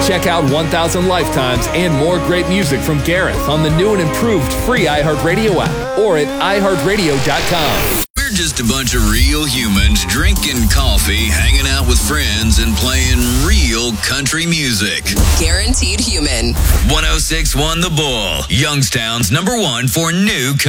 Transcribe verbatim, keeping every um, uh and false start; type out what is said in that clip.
Check out one thousand Lifetimes and more great music from Gareth on the new and improved free iHeartRadio app or at i heart radio dot com. We're just a bunch of real humans drinking coffee, hanging out with friends, and playing real country music. Guaranteed Human. one oh six point one The Bull, Youngstown's number one for new country.